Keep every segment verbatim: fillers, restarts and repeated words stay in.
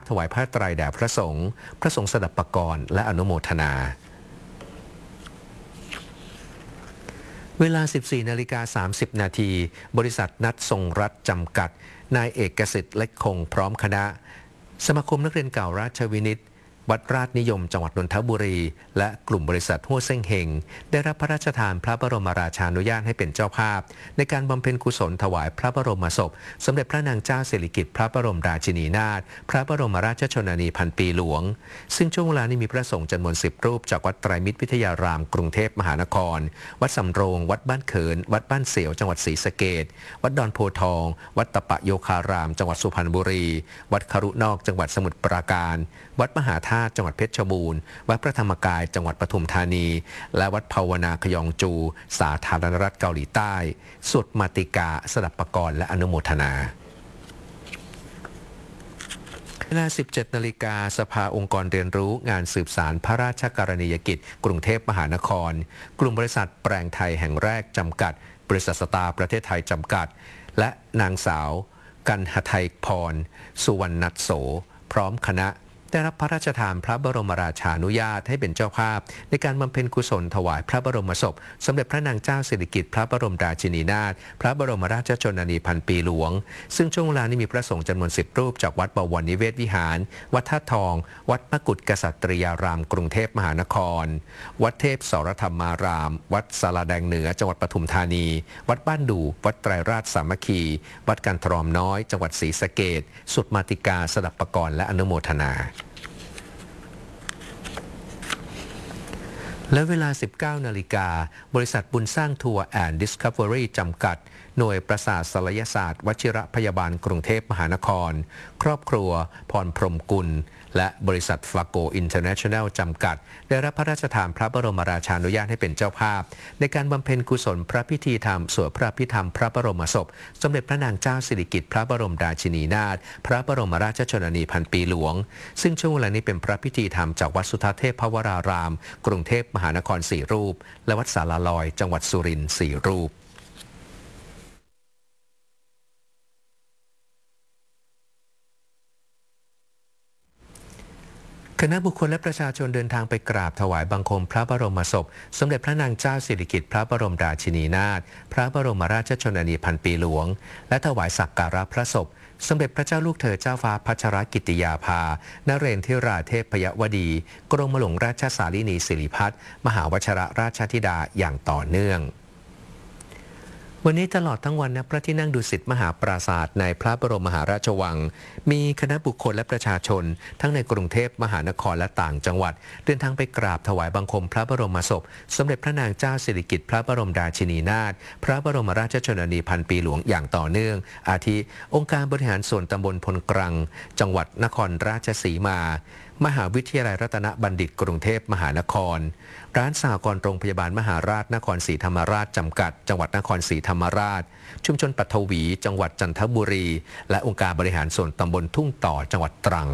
ถวายผ้าไตรแด่พระสงฆ์พระสงฆ์สดับปกรณ์และอนุโมทนาเวลา สิบสี่นาฬิกาสามสิบ นาทีบริษัทนัดทรงรัฐจำกัดนายเอกสิทธิ์เล็กคงพร้อมคณะสมาคมนักเรียนเก่าราชวินิตวัดราชนิยมจังหวัดนนทบุรีและกลุ่มบริษัทหัวเส้งเฮงได้รับพระราชทานพระบรมราชานุญาตให้เป็นเจ้าภาพในการบำเพ็ญกุศลถวายพระบรมศพสมเด็จพระนางเจ้าสิริกิติ์พระบรมราชินีนาถพระบรมราชชนนีพันปีหลวงซึ่งช่วงเวลานี้มีพระสงฆ์จำนวนสิบรูปจากวัดไตรมิตรวิทยารามกรุงเทพมหานครวัดสำโรงวัดบ้านเขินวัดบ้านเสียวจังหวัดศรีสะเกษวัดดอนโพทองวัดตะปะโยคารามจังหวัดสุพรรณบุรีวัดคารุนอกจังหวัดสมุทรปราการวัดมหาธาตุจังหวัดเพชรบูรณ์วัดพระธรรมกายจังหวัดปทุมธานีและวัดภาวนาขยองจูสาธารณรัฐเกาหลีใต้สวดมาติกาสดับปกรณ์และอนุโมทนาเวลา สิบเจ็ดนาฬิกาสภาองค์กรเรียนรู้งานสืบสารพระราชกรณียกิจกรุงเทพมหานครกลุ่มบริษัทแปลงไทยแห่งแรกจำกัดบริษัทสตาร์ประเทศไทยจำกัดและนางสาวกันหทัยพรสุวรรณัสโสพร้อมคณะได้รับพระราชทานพระบรมราชานุญาตให้เป็นเจ้าภาพในการบำเพ็ญกุศลถวายพระบรมศพสมเด็จพระนางเจ้าสิริกิติ์พระบรมราชินีนาถพระบรมราชชนนีพันปีหลวงซึ่งช่วงเวลานี้มีพระสงฆ์จำนวนสิบรูปจากวัดบวรนิเวศวิหารวัดท่าทองวัดมกุฏกษัตริยารามกรุงเทพมหานครวัดเทพสรธรรมารามวัดสาราแดงเหนือจังหวัดปทุมธานีวัดบ้านดูวัดไตรราชสามัคคีวัดกันทรอมน้อยจังหวัดศรีสะเกษสุดมาติกาสดับปกรณ์และอนุโมทนาและเวลา สิบเก้านาฬิกาบริษัทบุญสร้างทัวร์แอนด์ดิสคัฟเวอรี่จำกัดหน่วยประสาทศัลยศาสตร์วชิรพยาบาลกรุงเทพมหานครครอบครัวพรพรหมกุลและบริษัทฟลาโกอินเตอร์เนชั่นแนลจำกัดได้รับพระราชทานพระบรมราชานุญาตให้เป็นเจ้าภาพในการบำเพ็ญกุศลพระพิธีธรรมสวดพระพิธรรมพระบรมศพสมเด็จพระนางเจ้าสิริกิติ์พระบรมราชินีนาถพระบรมราชชนนีพันปีหลวงซึ่งช่วงเวลานี้เป็นพระพิธีธรรมจากวัดสุทัศน์เทพวรารามกรุงเทพมหานครสี่รูปและวัดสาลาลอยจังหวัดสุรินทร์สี่รูปคณะบุคคลและประชาชนเดินทางไปกราบถวายบังคมพระบรมศพสมเด็จพระนางเจ้าสิริกิติ์พระบรมราชินีนาถพระบรมราชชนนีพันปีหลวงและถวายสักการะพระศพสมเด็จพระเจ้าลูกเธอเจ้าฟ้าพัชรกิติยาภานเรนทิราเทพยวดีกรมหลวงราชสารินีสิริพัฒน์มหาวชิรราชธิดาอย่างต่อเนื่องวันนี้ตลอดทั้งวันณพระที่นั่งดุสิตมหาปราสาทในพระบรมมหาราชวังมีคณะบุคคลและประชาชนทั้งในกรุงเทพมหานครและต่างจังหวัดเดินทางไปกราบถวายบังคมพระบรมศพสมเด็จพระนางเจ้าสิริกิติ์พระบรมราชินีนาถพระบรมราชชนนีพันปีหลวงอย่างต่อเนื่องอาทิองค์การบริหารส่วนตำบลพลกรังจังหวัดนครราชสีมามหาวิทยาลัยรัตนบัณฑิตกรุงเทพมหานครร้านสหกรณ์โรงพยาบาลมหาราชนครศรีธรรมราชจำกัดจังหวัดนครศรีธรรมราชชุมชนปัทวีจังหวัดจันทบุรีและองค์การบริหารส่วนตำบลทุ่งต่อจังหวัดตรัง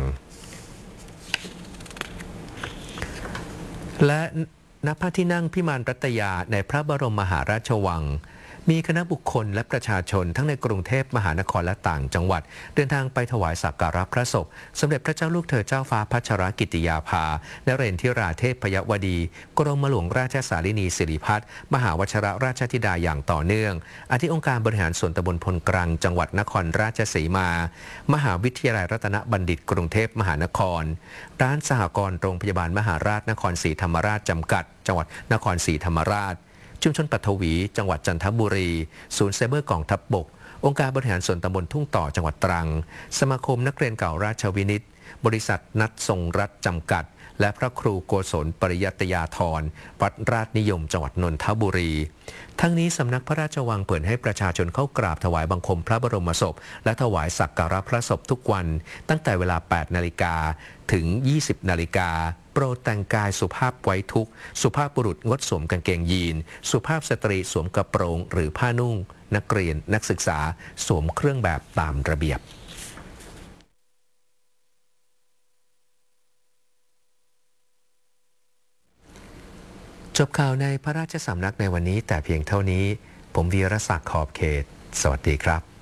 และณพระที่นั่งพิมานรัตยาในพระบรมมหาราชวังมีคณะบุคคลและประชาชนทั้งในกรุงเทพมหานครและต่างจังหวัดเดินทางไปถวายสักการะพระศพสมเด็จพระเจ้าลูกเธอเจ้าฟ้าพัชรกิติยาภานเรนทิราเทพยวดีกรมหลวงราชสารินีสิริพัฒน์มหาวชิรราชธิดาอย่างต่อเนื่องอาทิองค์การบริหารส่วนตำบลพลกรังจังหวัดนครราชสีมามหาวิทยาลัยรัตนบัณฑิตกรุงเทพมหานครร้านสหกรณ์โรงพยาบาลมหาราชนครศรีธรรมราชจำกัดจังหวัดนครศรีธรรมราชชุมชนปัทวีจังหวัดจันทบุรีศูนย์ไซเบอร์กองทัพบกองค์การบริหารส่วนตำบลทุ่งต่อจังหวัดตรังสมาคมนักเรียนเก่าราชวินิตบริษัทนัดทรงรัฐจำกัดและพระครูโกศลปริยัตยาธรวัดราชนิยมจังหวัดนนทบุรีทั้งนี้สำนักพระราชวังเปิดให้ประชาชนเข้ากราบถวายบังคมพระบรมศพและถวายสักการะพระศพทุกวันตั้งแต่เวลา แปดนาฬิกา ถึง ยี่สิบนาฬิกาโปรดแต่งกายสุภาพไว้ทุกข์สุภาพบุรุษงดสวมกางเกงยีนสุภาพสตรีสวมกระโปรงหรือผ้านุ่งนักเรียนนักศึกษาสวมเครื่องแบบตามระเบียบจบข่าวในพระราชสำนักในวันนี้แต่เพียงเท่านี้ผมวีรศักดิ์ขอบเขตสวัสดีครับ